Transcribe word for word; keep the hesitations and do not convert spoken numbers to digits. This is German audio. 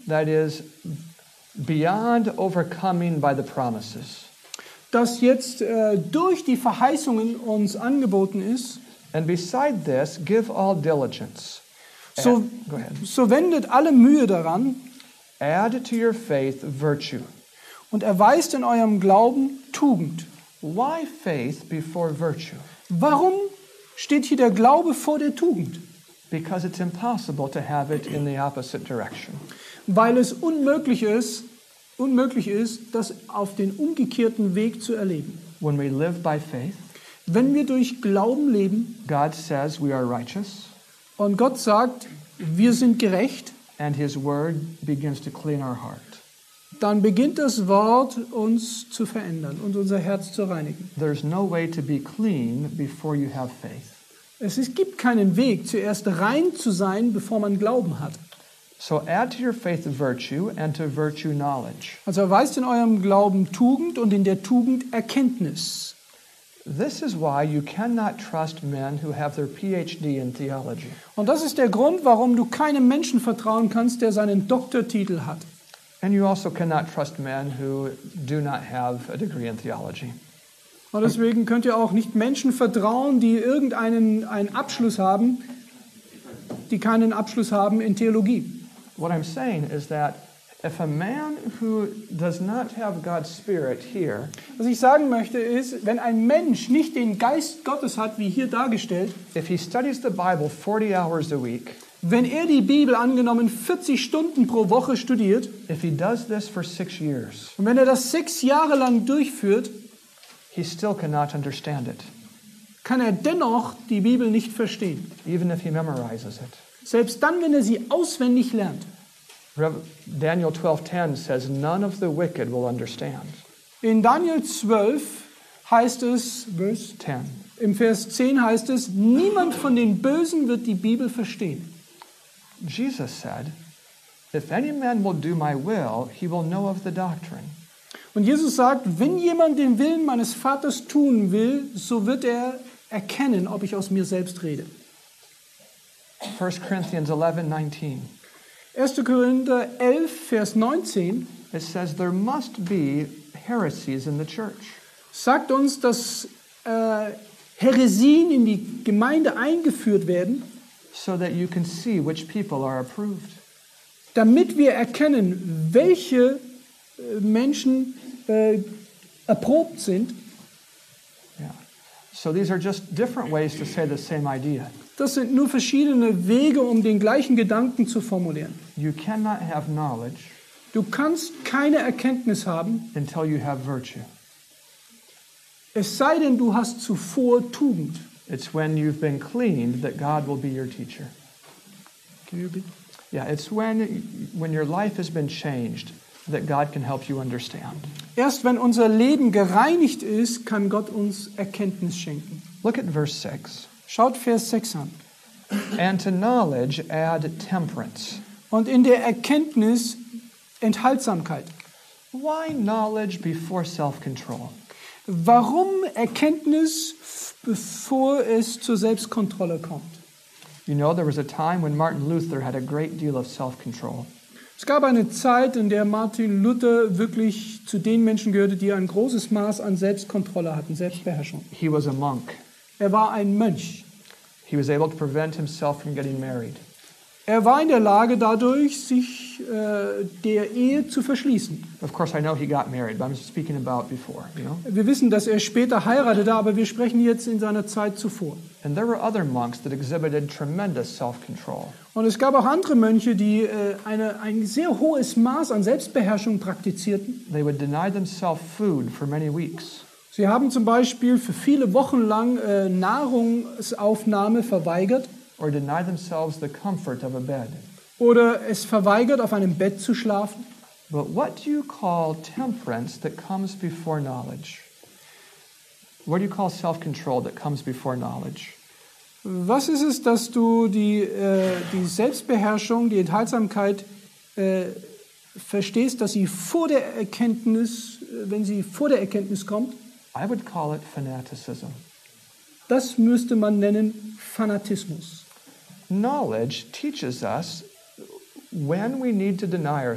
that is beyond overcoming by the promises. Das jetzt äh, durch die Verheißungen uns angeboten ist. And beside this, give all diligence. So, Add, go ahead. so wendet alle Mühe daran Add to your faith virtue. und erweist in eurem Glauben Tugend. Why faith before virtue? Warum steht hier der Glaube vor der Tugend? Because it's impossible to have it in the opposite direction. Weil es unmöglich ist, unmöglich ist, das auf den umgekehrten Weg zu erleben. When we live by faith, Wenn wir durch Glauben leben God says we are righteous, und Gott sagt, wir sind gerecht, and His Word begins to clean our heart. dann beginnt das Wort uns zu verändern und unser Herz zu reinigen. There's no way to be clean before you have faith. Es ist, gibt keinen Weg, zuerst rein zu sein, bevor man Glauben hat. So add to your faith virtue, and to virtue knowledge. Also erweist in eurem Glauben Tugend und in der Tugend Erkenntnis. This is why you cannot trust men who have their P H D in theology. Und das ist der Grund, warum du keinem Menschen vertrauen kannst, der seinen Doktortitel hat. And you also cannot trust men who do not have a degree in theology. Und deswegen könnt ihr auch nicht Menschen vertrauen, die irgendeinen einen Abschluss haben, die keinen Abschluss haben in Theologie. What I'm saying is that if a man who does not have God's Spirit here, Was ich sagen möchte ist, wenn ein Mensch nicht den Geist Gottes hat, wie hier dargestellt, if he studies the Bible forty hours a week, wenn er die Bibel angenommen vierzig Stunden pro Woche studiert if he does this for six years, und wenn er das sechs Jahre lang durchführt, he still cannot understand it, kann er dennoch die Bibel nicht verstehen. even if he memorizes it. Selbst dann, wenn er sie auswendig lernt. Rev- Daniel twelve ten says, none of the wicked will understand. In Daniel zwölf heißt es, Vers, ten. im Vers zehn heißt es, niemand von den Bösen wird die Bibel verstehen. Jesus said, if any man will do my will, he will know of the doctrine. Und Jesus sagt, wenn jemand den Willen meines Vaters tun will, so wird er erkennen, ob ich aus mir selbst rede. First Corinthians eleven nineteen. erster Korinther elf, Vers neunzehn It says there must be heresies in the church. sagt uns, dass äh, Häresien in die Gemeinde eingeführt werden, So that you can see which people are approved. damit wir erkennen, welche äh, Menschen äh, erprobt sind. Yeah. So these are just different ways to say the same idea. Das sind nur verschiedene Wege, um den gleichen Gedanken zu formulieren. You cannot have knowledge Du kannst keine Erkenntnis haben, until you have virtue. es sei denn, du hast zuvor Tugend. It's when you've been cleaned that God will be your teacher. Yeah, it's when when your life has been changed that God can help you understand. Erst wenn unser Leben gereinigt ist, kann Gott uns Erkenntnis schenken. Look at verse six. Schaut Vers sechs an. And to knowledge add temperance. Und in der Erkenntnis Enthaltsamkeit. Why knowledge before self-control? Warum Erkenntnis, bevor es zur Selbstkontrolle kommt? You know, there was a time when Martin Luther had a great deal of self-control. Es gab eine Zeit, in der Martin Luther wirklich zu den Menschen gehörte, die ein großes Maß an Selbstkontrolle hatten, Selbstbeherrschung. He was a monk. Er war ein Mönch. He was able to prevent himself from getting married. Er war in der Lage, dadurch sich äh, der Ehe zu verschließen. Of course, I know he got married, but I'm speaking about before, you know. Wir wissen, dass er später heiratete, aber wir sprechen jetzt in seiner Zeit zuvor. And there were other monks that exhibited tremendous self-control. Und es gab auch andere Mönche, die äh, eine, ein sehr hohes Maß an Selbstbeherrschung praktizierten. They would deny themselves food for many weeks. Sie haben zum Beispiel für viele Wochen lang äh, Nahrungsaufnahme verweigert Or deny themselves the comfort of a bed. oder es verweigert, auf einem Bett zu schlafen. But what do you call temperance that comes before knowledge? What do you call self-control that comes before knowledge? Was ist es, dass du die, äh, die Selbstbeherrschung, die Enthaltsamkeit äh, verstehst, dass sie vor der Erkenntnis, äh, wenn sie vor der Erkenntnis kommt? I would call it fanaticism. Das müsste man nennen Fanatismus. Knowledge teaches us when we need to deny